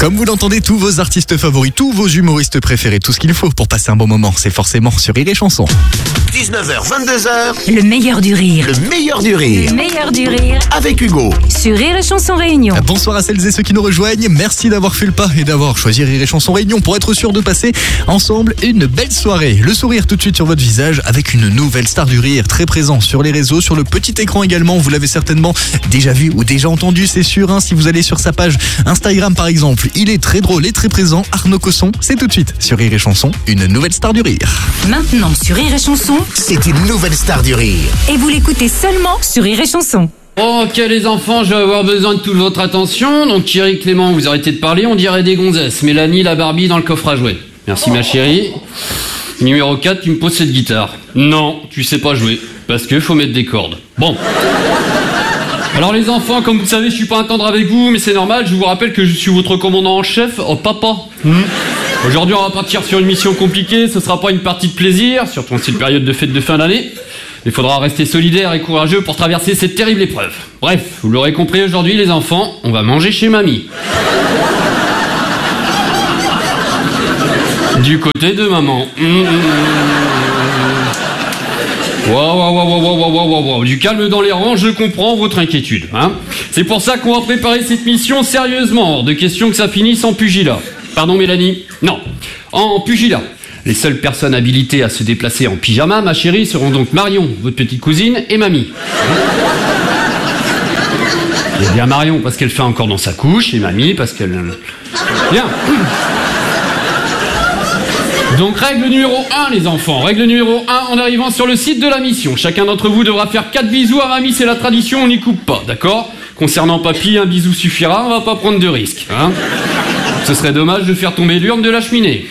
Comme vous l'entendez, tous vos artistes favoris, tous vos humoristes préférés, tout ce qu'il faut pour passer un bon moment, c'est forcément sur Rire et Chanson. 19h, 22h, Le meilleur du rire. le meilleur du rire. Le meilleur du rire Avec Hugo. sur Rire et Chanson Réunion. Bonsoir à celles et ceux qui nous rejoignent. Merci d'avoir fait le pas et d'avoir choisi Rire et Chanson Réunion pour être sûr de passer ensemble une belle soirée. Le sourire tout de suite sur votre visage avec une nouvelle star du rire très présent sur les réseaux, sur le petit écran également. Vous l'avez certainement déjà vu ou déjà entendu, c'est sûr. Si vous allez sur sa page Instagram par exemple, il est très drôle et très présent. Arnaud Cosson, c'est tout de suite sur Rire et Chanson, une nouvelle star du rire. Maintenant sur Rire et Chanson, C'est une nouvelle star du rire. et vous l'écoutez seulement sur Rire et Chanson. Ok les enfants, je vais avoir besoin de toute votre attention. Donc Thierry, Clément, vous arrêtez de parler, on dirait des gonzesses. Mélanie, la Barbie dans le coffre à jouer. Merci ma chérie. Numéro 4, tu me poses cette guitare. Non, tu sais pas jouer, parce que faut mettre des cordes. Bon. Alors les enfants, comme vous le savez, je suis pas un tendre avec vous, mais c'est normal, je vous rappelle que je suis votre commandant en chef, papa. Aujourd'hui on va partir sur une mission compliquée, ce sera pas une partie de plaisir, surtout en cette période de fête de fin d'année. Il faudra rester solidaire et courageux pour traverser cette terrible épreuve. Bref, vous l'aurez compris aujourd'hui les enfants, on va manger chez mamie. Du côté de maman. Wow. Du calme dans les rangs, je comprends votre inquiétude. C'est pour ça qu'on va préparer cette mission sérieusement, hors de question que ça finisse en pugilat. Pardon Mélanie? Non, en pugilat. Les seules personnes habilitées à se déplacer en pyjama, ma chérie, seront donc Marion, votre petite cousine, et mamie. Et bien Marion parce qu'elle fait encore dans sa couche, et mamie parce qu'elle... Bien. Donc règle numéro 1 les enfants, règle numéro 1 en arrivant sur le site de la mission. Chacun d'entre vous devra faire 4 bisous à mamie, c'est la tradition, on n'y coupe pas, d'accord? Concernant papy, un bisou suffira, on va pas prendre de risques. Ce serait dommage de faire tomber l'urne de la cheminée.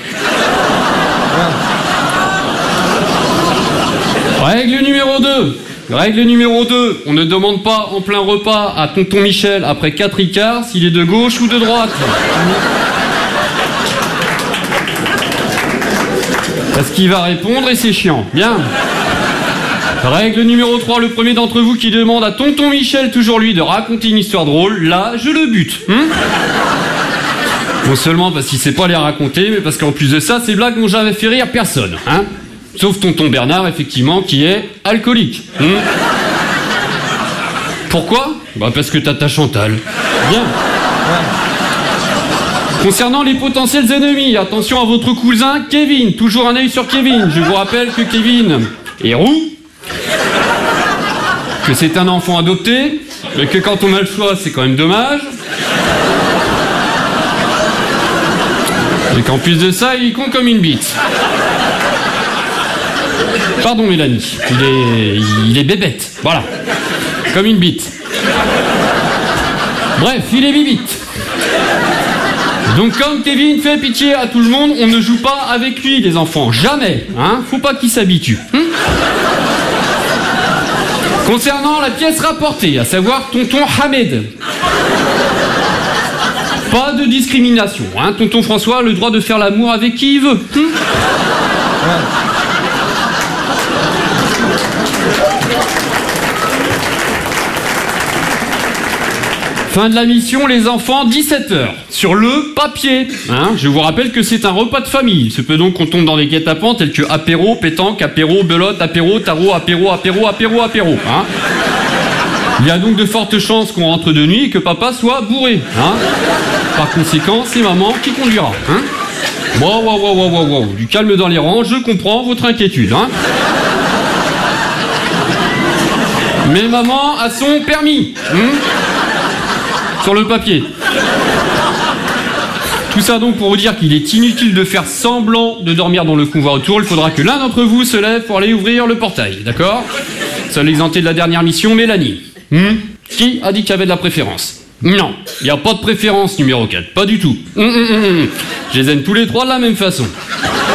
Règle numéro 2. Règle numéro 2, on ne demande pas en plein repas à tonton Michel après 4 Ricards s'il est de gauche ou de droite. Parce qu'il va répondre et c'est chiant. Bien. Règle numéro 3, le premier d'entre vous qui demande à tonton Michel, toujours lui, de raconter une histoire drôle, là, je le bute. Non seulement parce qu'il sait pas les raconter, mais parce qu'en plus de ça, ces blagues n'ont jamais fait rire personne. Sauf tonton Bernard, effectivement, qui est alcoolique. Pourquoi? Parce que t'as ta Chantal. Bien. Concernant les potentiels ennemis, attention à votre cousin Kevin. Toujours un œil sur Kevin. Je vous rappelle que Kevin est roux, que c'est un enfant adopté, mais que quand on a le choix, c'est quand même dommage. Et qu'en plus de ça, il est con comme une bite. Pardon Mélanie, il est bébête, voilà. Comme une bite. Bref, il est bibite. Donc comme Kevin fait pitié à tout le monde, on ne joue pas avec lui les enfants, jamais, faut pas qu'il s'habitue. Concernant la pièce rapportée, à savoir tonton Hamed. Pas de discrimination, tonton François a le droit de faire l'amour avec qui il veut. Fin de la mission, les enfants, 17h. Sur le papier. Je vous rappelle que c'est un repas de famille. Il se peut donc qu'on tombe dans des guet-apens tels que apéro, pétanque, apéro, belote, apéro, tarot, apéro. Il y a donc de fortes chances qu'on rentre de nuit et que papa soit bourré. Par conséquent, c'est maman qui conduira. Wow. Du calme dans les rangs, je comprends votre inquiétude. Mais maman a son permis. Sur le papier. Tout ça donc pour vous dire qu'il est inutile de faire semblant de dormir dans le convoi autour. Il faudra que l'un d'entre vous se lève pour aller ouvrir le portail, d'accord? Seul exempté de la dernière mission, Mélanie. Qui a dit qu'il y avait de la préférence? Non, il n'y a pas de préférence numéro 4, pas du tout. Je les aime tous les trois de la même façon.